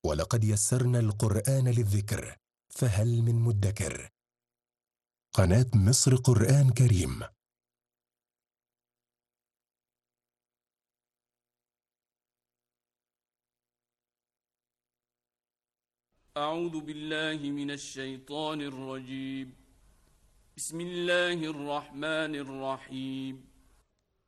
ولقد يسرنا القرآن للذكر فهل من مدكر. قناة مصر قرآن كريم. أعوذ بالله من الشيطان الرجيم. بسم الله الرحمن الرحيم.